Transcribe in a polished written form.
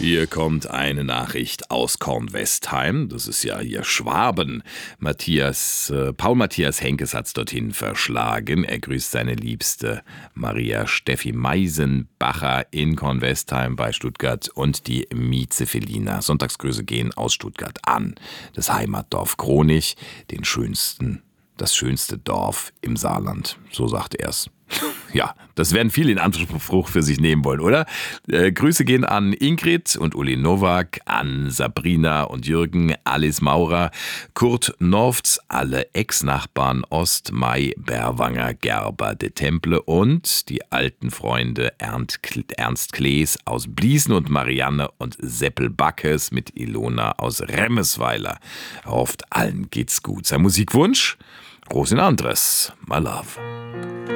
Hier kommt eine Nachricht aus Kornwestheim. Das ist ja hier Schwaben. Paul Matthias Henkes hat's dorthin verschlagen. Er grüßt seine Liebste Maria Steffi Meisenbacher in Kornwestheim bei Stuttgart und die Mieze Felina. Sonntagsgrüße gehen aus Stuttgart an das Heimatdorf Kronich, das schönste Dorf im Saarland. So sagt er's. Ja, das werden viele in Anspruch für sich nehmen wollen, oder? Grüße gehen an Ingrid und Uli Nowak, an Sabrina und Jürgen, Alice Maurer, Kurt Norfts, alle Ex-Nachbarn Ost, Mai, Berwanger, Gerber, de Temple und die alten Freunde Ernst Klees aus Bliesen und Marianne und Seppel Backes mit Ilona aus Remmesweiler. Er hofft, allen geht's gut. Sein Musikwunsch? Rosin Andres, My Love.